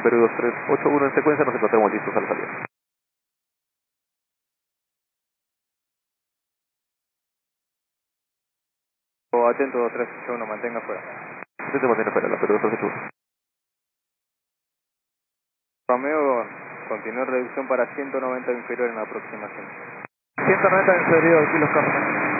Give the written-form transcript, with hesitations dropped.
Perú 2381 en secuencia, nos encontramos listos a la salida. Atento 2381, mantenga fuera. Atento, mantenga fuera, la Perú 2381. Romeo, continúa reducción para 190 inferior en la aproximación. 190 inferior, kilos carros.